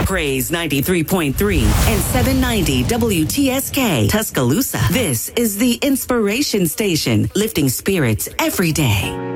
Praise 93.3 and 790 WTSK Tuscaloosa. This is the Inspiration Station, lifting spirits every day.